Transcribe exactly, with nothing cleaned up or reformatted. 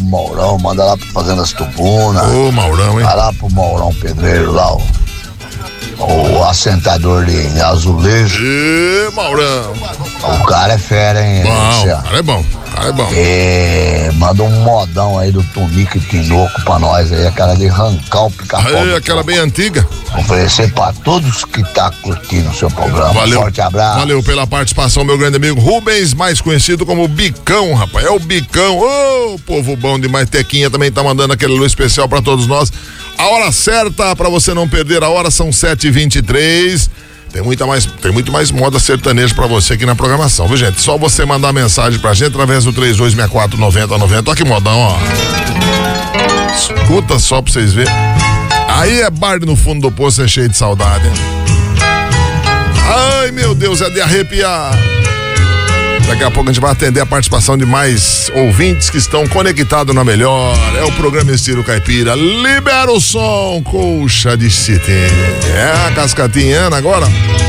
Maurão, manda lá pro Fazendas Tubuna. Ô, Maurão, hein? Vai lá pro Maurão Pedreiro lá, o, o assentador de azulejo. Ê, Maurão. O cara é fera, hein? Bom, o cara é bom, o cara é bom. É, manda um modão aí do Tunico e Tinoco pra nós aí, aquela de arrancar o pica-pau. Aí, aquela bem antiga. Oferecer pra todos que tá curtindo o seu programa. Valeu. Forte abraço. Valeu pela participação, meu grande amigo Rubens, mais conhecido como Bicão, rapaz. É o Bicão. Ô, oh, povo bom demais. Tequinha também tá mandando aquele alô especial pra todos nós. A hora certa pra você não perder a hora são sete e vinte e três. Tem muita mais, tem muito mais moda sertaneja pra você aqui na programação, viu, gente? Só você mandar mensagem pra gente através do três dois seis quatro nove zero nove zero. Olha que modão, ó. Escuta só pra vocês verem. Aí é bar no fundo do poço, é cheio de saudade, hein? Ai, meu Deus, é de arrepiar. Daqui a pouco a gente vai atender a participação de mais ouvintes que estão conectados na melhor. É o programa Estilo Caipira. Libera o som, colcha de City. É a Cascatinha Ana agora.